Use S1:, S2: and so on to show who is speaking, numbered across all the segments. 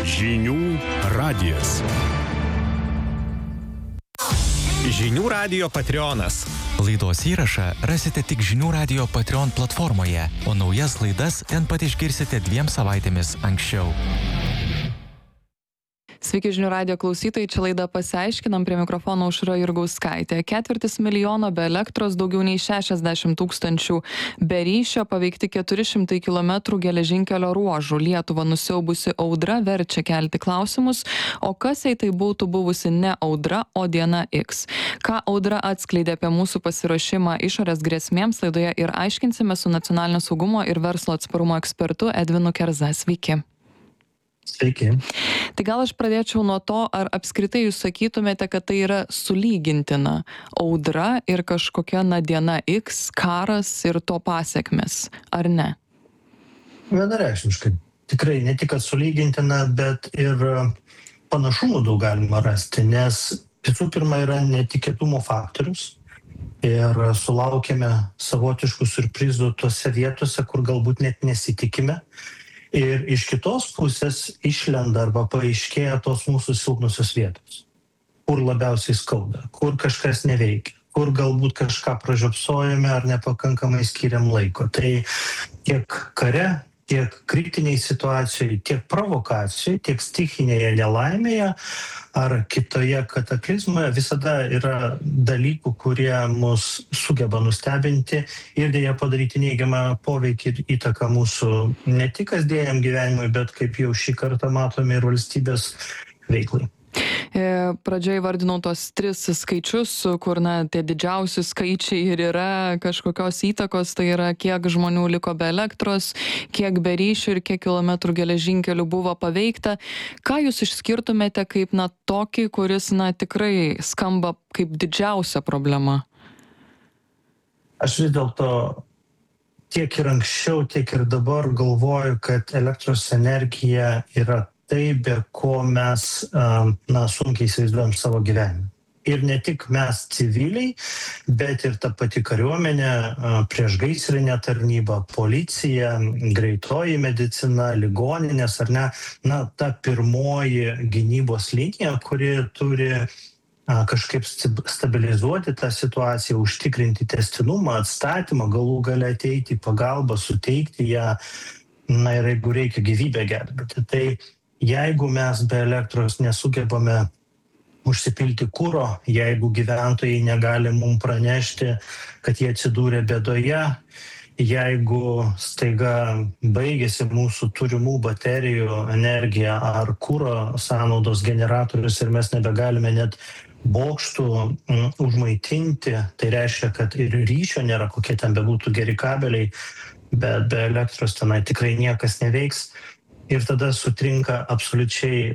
S1: Žinių radijas. Žinių radijo Patreonas.
S2: Laidos įrašą rasite tik Žinių radijo Patreon platformoje, o naujas laidas ten pat išgirsite 2 savaitėmis anksčiau.
S3: Sveiki žinių radijo klausytojai, čia laida Pasiaiškinam, prie mikrofono Aušra Jurgauskaitė. 250 milijonų be elektros, daugiau nei 60 tūkstančių be ryšio, paveikti 400 km geležinkelio ruožų. Lietuvą nusiaubusi audra verčia kelti klausimus, o kas jei tai būtų buvusi ne audra, o diena X. Ką audra atskleidė apie mūsų pasiruošimą išorės grėsmėms, laidoje ir aiškinsime su nacionalinio saugumo ir verslo atsparumo ekspertu Edvinu Kerza. Sveiki.
S4: Sveiki.
S3: Tai gal aš pradėčiau nuo to, ar apskritai jūs sakytumėte, kad tai yra sulygintina audra ir kažkokia diena X, karas ir to pasekmes, ar ne?
S4: Vienareikšmiškai. Tikrai ne tik kad sulygintina, bet ir panašumų daug galima rasti, nes visų pirma yra netikėtumo faktorius ir sulaukėme savotiškų siurprizų tose vietose, kur galbūt net nesitikime. Ir iš kitos pusės išlenda arba paaiškėja tos mūsų silpnusios vietos, kur labiausiai skauda, kur kažkas neveikia, kur galbūt kažką pražiopsojame ar nepakankamai skiriam laiko. Tai tiek kare, tiek kritiniai situacijai, tiek provokacijai, tiek stichinėje nelaimėje ar kitoje kataklizmoje visada yra dalykų, kurie mus sugeba nustebinti ir dėja padaryti neigiamą poveikį ir įtaką mūsų ne tik kasdieniam gyvenimui, bet kaip jau šį kartą matome ir valstybės veiklai.
S3: Pradžioje vardinau tos 3 skaičius, kur tie didžiausi skaičiai ir yra kažkokios įtakos, tai yra kiek žmonių liko be elektros, kiek be ryšių ir kiek kilometrų geležinkelių buvo paveikta. Ką jūs išskirtumėte kaip tokį, kuris tikrai skamba kaip didžiausia problema?
S4: Aš vis dėlto tiek ir anksčiau, tiek ir dabar galvoju, kad elektros energija yra tai, be ko mes sunkiai įsivaizduojam savo gyvenimą. Ir ne tik mes civiliai, bet ir ta pati kariuomenė, priešgaisrinė tarnyba, policija, greitoji medicina, ligoninės ar ne, ta pirmoji gynybos linija, kuri turi kažkaip stabilizuoti tą situaciją, užtikrinti tęstinumą, atstatymą, galų gale ateiti į pagalbą, suteikti ją, ir jeigu reikia gyvybę gelbėti. Tai jeigu mes be elektros nesugebame užsipilti kuro, jeigu gyventojai negali mums pranešti, kad jie atsidūrė bėdoje, jeigu staiga baigėsi mūsų turimų baterijų energija ar kuro sąnaudos generatorius ir mes nebegalime net bokštų užmaitinti, tai reiškia, kad ir ryšio nėra, kokie ten bebūtų geri kabeliai, bet be elektros tenai tikrai niekas neveiks. Ir tada sutrinka absoliučiai,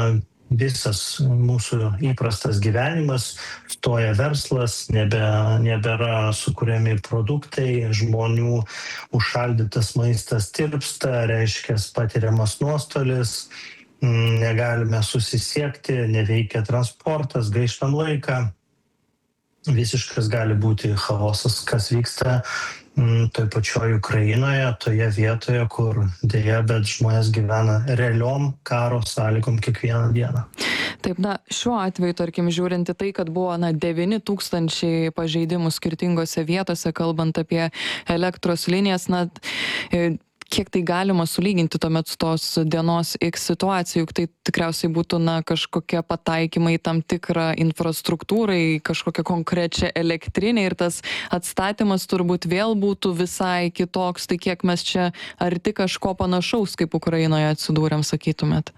S4: visas mūsų įprastas gyvenimas, stoja verslas, nebėra sukuriami produktai, žmonių užšaldytas maistas tirpsta, reiškia patiriamas nuostolis, negalime susisiekti, neveikia transportas, gaištam laiką. Visiškas gali būti chaosas, kas vyksta toj pačioj Ukrainoje, toje vietoje, kur dėja, bet žmonės gyvena realiom karo sąlygom kiekvieną dieną.
S3: Taip, šiuo atveju, tarkim, žiūrinti tai, kad buvo 9 tūkstančiai pažeidimų skirtingose vietose, kalbant apie elektros linijas, kiek tai galima sulyginti tuomet su tos dienos X situacijų, juk tai tikriausiai būtų kažkokie pataikymai tam tikrą infrastruktūrai, kažkokią konkrečią elektrinę ir tas atstatymas turbūt vėl būtų visai kitoks, tai kiek mes čia arti kažko panašaus, kaip Ukrainoje atsidūrėm, sakytumėt?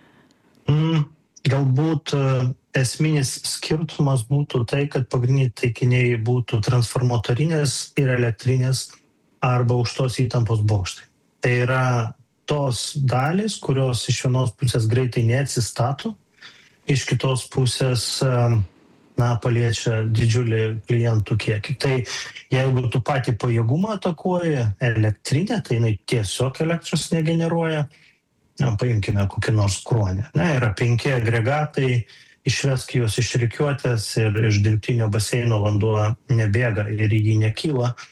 S4: Galbūt esminis skirtumas būtų tai, kad pagrindiniai taikiniai būtų transformatorinės ir elektrinės arba aukštos įtampos bokštai. Tai yra tos dalys, kurios iš vienos pusės greitai neatsistato, iš kitos pusės paliečia didžiulį klientų kiekį. Tai jeigu tu patį pajėgumą atakuoji elektrinę, tai jinai tiesiog elektros negeneruoja. Paimkime kokį nors kruonį. Yra 5 agregatai, išvesk juos iš rikiuotės ir iš dirbtinio baseino vanduo nebėga ir į jį nekyla.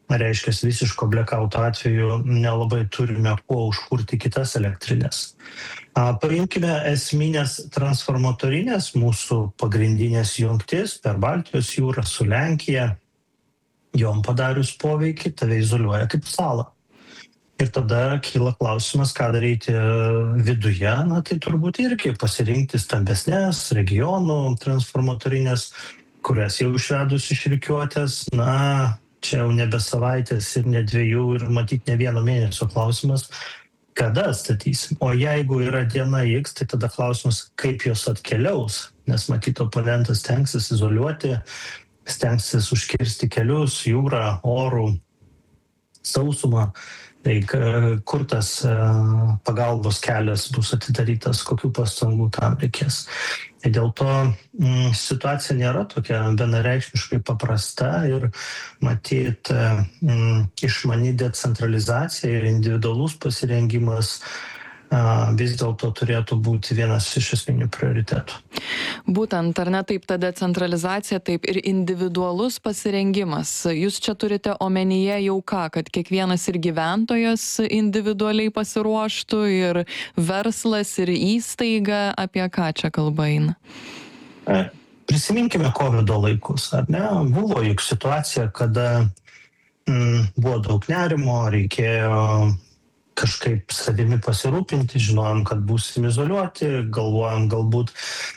S4: reiškia visiško blackouto atveju nelabai turime kuo užkurti kitas elektrinės. Paimkime esminės transformatorinės mūsų pagrindinės jungtis per Baltijos jūrą su Lenkija. Jom padarius poveikį, tave izoliuoja kaip salą. Ir tada kyla klausimas, ką daryti viduje, tai turbūt irgi pasirinkti stambesnės regionų transformatorinės, kurias jau išvedus iš rikiuotės, čia jau nebe savaitės ir ne 2 ir matyt ne 1 mėnesio klausimas, kada statysim. O jeigu yra diena X, tai tada klausimas, kaip jos atkeliaus, nes matyt oponentas stengsis izoliuoti, stengsis užkirsti kelius, jūrą, orų, sausumą. Tai kur tas pagalbos kelias bus atidarytas, kokių pastangų tam reikės. Tai dėl to situacija nėra tokia vienareikšmiškai paprasta ir matyt išmani decentralizacija ir individualus pasirengimas vis dėlto turėtų būti vienas iš esminių prioritetų.
S3: Būtent, ar ne, taip ta decentralizacija, taip ir individualus pasirengimas. Jūs čia turite omenyje jau ką, kad kiekvienas ir gyventojas individualiai pasiruoštų, ir verslas, ir įstaiga, apie ką čia kalba eina?
S4: Prisiminkime COVID laikus, ar ne? Buvo juk situacija, kada buvo daug nerimo, reikėjo kažkaip savimi pasirūpinti, žinojom, kad būsim izoliuoti, galvojom, galbūt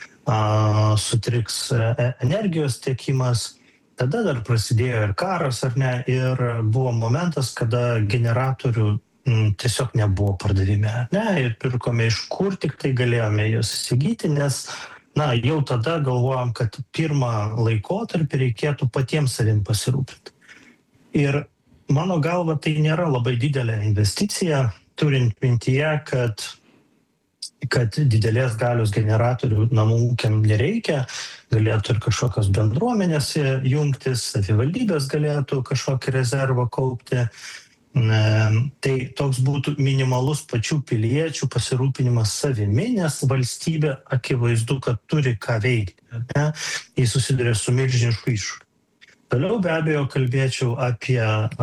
S4: sutriks energijos tiekimas. Tada dar prasidėjo ir karas, ar ne, ir buvo momentas, kada generatorių tiesiog nebuvo pardavime, ar ne, ir pirkome iš kur tik tai galėjome juos įsigyti, nes jau tada galvojom, kad pirmą laikotarpį reikėtų patiems savim pasirūpinti. Ir mano galva, tai nėra labai didelė investicija, turint mintyje, kad didelės galios generatorių namų ūkiam nereikia, galėtų ir kažkokios bendruomenės jungtis, savivaldybės galėtų kažkokį rezervą kaupti. Tai toks būtų minimalus pačių piliečių pasirūpinimas savimi, nes valstybė akivaizdu, kad turi ką veikti, jis susiduria su milžinišku iššūkiu. Toliau be abejo kalbėčiau apie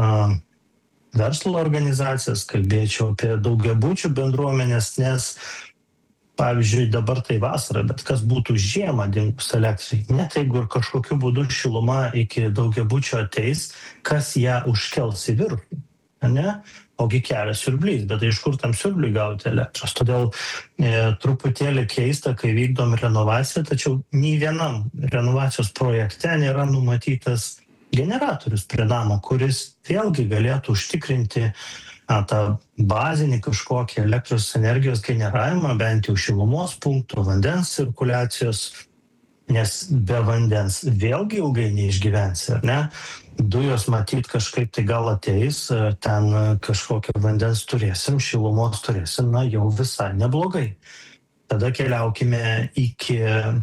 S4: verslo organizacijas, kalbėčiau apie daugiabučių bendruomenės, nes pavyzdžiui dabar tai vasara, bet kas būtų žiemą dingus elektrai, net jeigu ir kažkokiu būdu šiluma iki daugiabučio ateis, kas ją užkels į viršų, ne? Ogi kelias siurblys, bet iš kur tam siurbliui gauti elektros. Todėl truputėlį keista, kai vykdom renovaciją, tačiau nei vienam renovacijos projekte nėra numatytas generatorius prie namo, kuris vėlgi galėtų užtikrinti tą bazinį kažkokį elektros energijos generavimą, bent jau šilumos punktų, vandens cirkuliacijos, nes be vandens vėlgi ilgai neišgyvensi, ar ne? Dujos matyt kažkaip tai gal ateis, ten kažkokio vandens turėsim, šilumos turėsim, jau visai neblogai. Tada keliaukime iki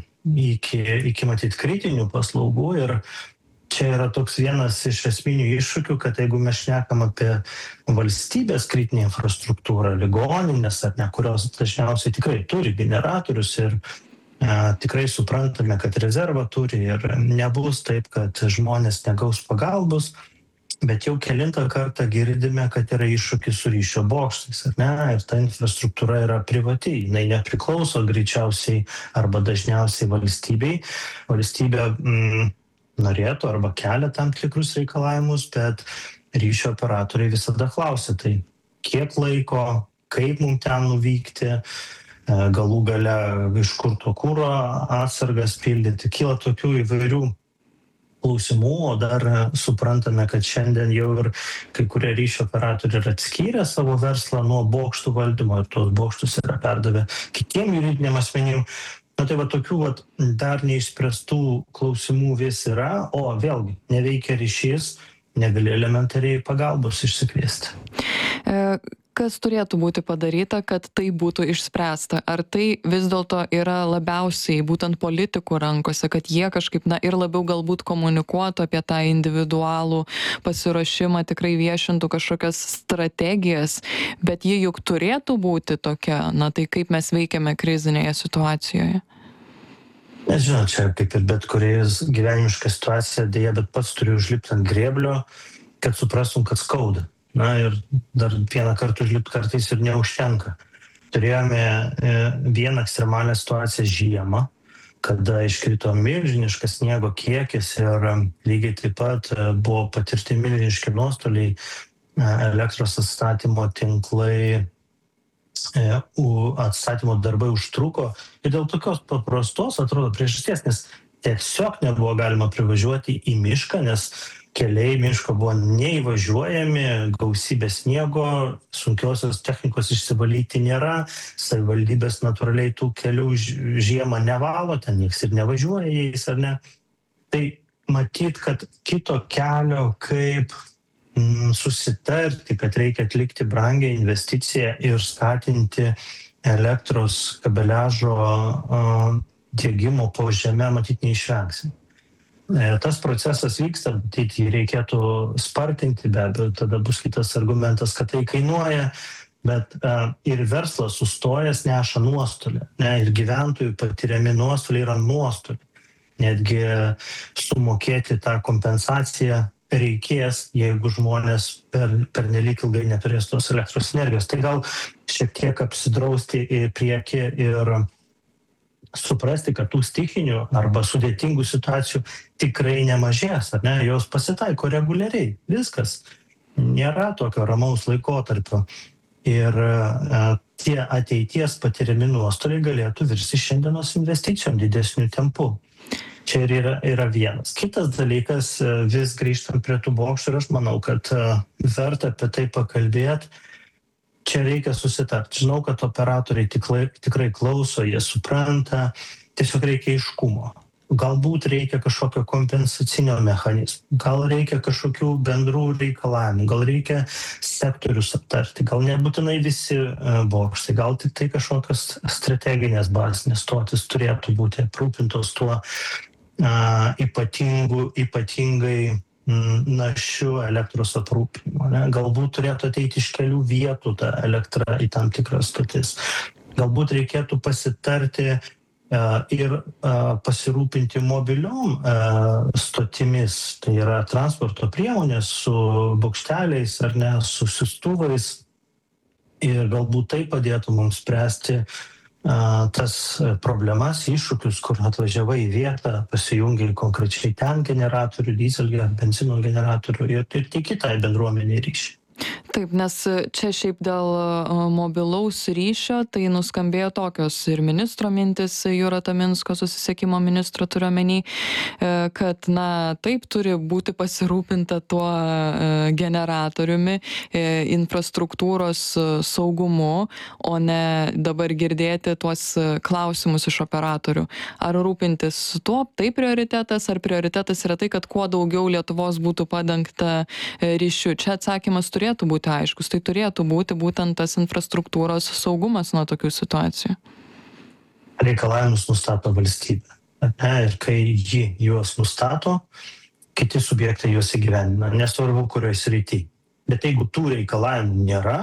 S4: matyt kritinių paslaugų ir čia yra toks vienas iš esminių iššūkių, kad jeigu mes šnekam apie valstybės kritinę infrastruktūrą, ligoninės, ar ne, kurios dažniausiai tikrai turi generatorius ir tikrai suprantame, kad rezervą turi ir nebus taip, kad žmonės negaus pagalbos, bet jau kelintą kartą girdime, kad yra iššūkis su ryšio bokštais, ar ne, ir ta infrastruktūra yra privati, jinai nepriklauso greičiausiai arba dažniausiai valstybei. Valstybė norėtų arba kelia tam tikrus reikalavimus, bet ryšio operatoriai visada klausia, tai kiek laiko, kaip mums ten nuvykti, galų gale iš kur to kuro atsargas pildyti, kyla tokių įvairių klausimų, o dar suprantame, kad šiandien jau ir kai kurie ryšio operatoriai yra atskyrę savo verslą nuo bokštų valdymo ir tos bokštus yra perdavę kitiem juridiniam asmenim. Tai va tokių dar neišspręstų klausimų vis yra, o vėlgi neveikia ryšys, negali elementariai pagalbos išsikviesti.
S3: Kas turėtų būti padaryta, kad tai būtų išspręsta? Ar tai vis dėlto yra labiausiai būtent politikų rankose, kad jie kažkaip ir labiau galbūt komunikuotų apie tą individualų pasiruošimą, tikrai viešintų kažkokias strategijas, bet jie juk turėtų būti tokia, tai kaip mes veikiame krizinėje situacijoje?
S4: Nežinau, čia kaip ir bet kuris gyvenimiška situacija, dėja, bet pats turiu užlipti ant grėblio kad suprastum, kad skauda. Na ir dar vieną kartą užlipti kartais ir neužtenka. Turėjome vieną ekstremalią situaciją žiemą, kada iškrito milžiniškas sniego kiekis ir lygiai taip pat buvo patirti milžiniški nuostoliai, elektros atstatymo tinklai, atstatymo darbai užtruko ir dėl tokios paprastos, atrodo, priežasties, nes tiesiog nebuvo galima privažiuoti į mišką, nes keliai miško buvo neįvažiuojami, gausybė sniego, sunkiosios technikos išsivalyti nėra, savivaldybės natūraliai tų kelių žiemą nevalo, ten nieks ir nevažiuoja jais, ar ne. Tai matyt, kad kito kelio, kaip susitarti, kad reikia atlikti brangią investiciją ir skatinti elektros kabeliažo diegimo po žemę, matyt, neišvengsim. Tas procesas vyksta, tai jį reikėtų spartinti, be abejo, tada bus kitas argumentas, kad tai kainuoja, bet ir verslas sustojęs neša nuostolį, ir gyventojų patiriami nuostoliai yra nuostoliai. Netgi sumokėti tą kompensaciją reikės, jeigu žmonės per nelik ilgai neturės tos elektros energijos. Tai gal šiek tiek apsidrausti į priekį ir suprasti, kad tų stichinių arba sudėtingų situacijų tikrai nemažės, ar ne? Jos pasitaiko reguliariai, viskas. Nėra tokio ramaus laikotarpio. Ir tie ateities patiriami nuostoliai galėtų virsti šiandienos investicijom didesniu tempu. Čia ir yra vienas. Kitas dalykas, vis grįžtant prie tų bokštų, ir aš manau, kad verta apie tai pakalbėti. Čia reikia susitarti. Žinau, kad operatoriai tikrai klauso, jie supranta, tiesiog reikia aiškumo. Galbūt reikia kažkokio kompensacinio mechanizmo, gal reikia kažkokių bendrų reikalavimų, gal reikia sektorius aptarti, gal nebūtinai visi bokštai, gal tik tai kažkokios strateginės bazinės stotis turėtų būti aprūpintos tuo ypatingai našiu elektros aprūpinimu. Galbūt turėtų ateiti iš kelių vietų ta elektra į tam tikras stotis. Galbūt reikėtų pasitarti ir pasirūpinti mobiliom stotimis, tai yra transporto priemonės su bokšteliais ar ne, su siųstuvais. Ir galbūt tai padėtų mums spręsti tas problemas, iššūkius, kur atvažiavai į vietą, pasijungi konkrečiai ten generatorių, dyzelį, benzino generatorių ir tiki tai bendruomeniai ryšį.
S3: Taip, nes čia šiaip dėl mobilaus ryšio, tai nuskambėjo tokios ir ministro mintis, Juro Taminsko, susisiekimo ministro turiu omeny, kad taip turi būti pasirūpinta tuo generatoriumi, infrastruktūros saugumu, o ne dabar girdėti tuos klausimus iš operatorių. Ar rūpintis tuo, tai prioritetas, ar prioritetas yra tai, kad kuo daugiau Lietuvos būtų padengta ryšiu? Čia atsakymas turėtų būti aiškus, tai turėtų būti būtent tas infrastruktūros saugumas nuo tokių situacijų.
S4: Reikalavimus nustato valstybė. Ir kai ji juos nustato, kiti subjektai juos įgyvendina, nesvarbu kurioje srityje. Bet jeigu tų reikalavimų nėra,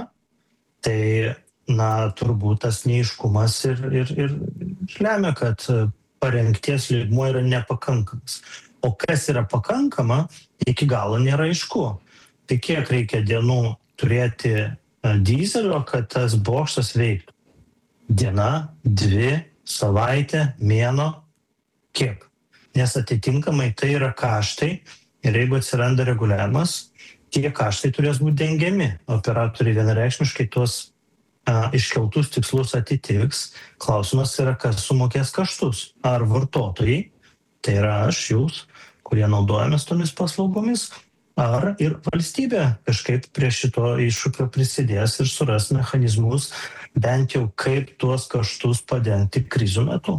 S4: tai turbūt tas neaiškumas ir lemia, kad parengties lygmuo yra nepakankamas. O kas yra pakankama, iki galo nėra aišku. Tai kiek reikia dienų turėti dyzelio, kad tas bokštas veiktų? Diena, 2, savaitė, mėnuo, kiek? Nes atitinkamai tai yra kaštai ir jeigu atsiranda reguliavimas, tie kaštai turės būti dengiami. Operatoriai vienareikšmiškai tuos iškeltus tikslus atitiks. Klausimas yra, kas sumokės kaštus. Ar vartotojai, tai yra aš, jūs, kurie naudojamės tomis paslaugomis, ar ir valstybė kažkaip prie šito iššūkio prisidės ir suras mechanizmus, bent jau kaip tuos kaštus padengti krizių metu.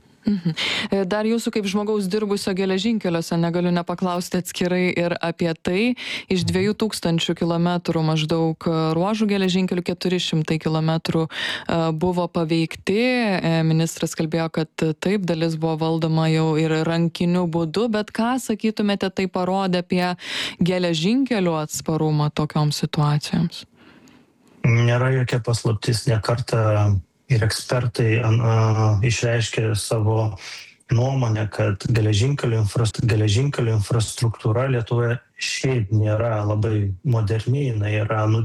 S3: Dar jūsų kaip žmogaus dirbusio geležinkeliuose negaliu nepaklausti atskirai ir apie tai. Iš 2000 kilometrų maždaug ruožų geležinkelių 400 kilometrų buvo paveikti. Ministras kalbėjo, kad taip, dalis buvo valdoma jau ir rankiniu būdu, bet ką sakytumėte, tai parodė apie geležinkelių atsparumą tokioms situacijoms?
S4: Nėra jokia paslaptis, ne kartą ir ekspertai išreiškė savo nuomonę, kad geležinkelių infrastruktūra Lietuvoje šiaip nėra labai moderni, jinai yra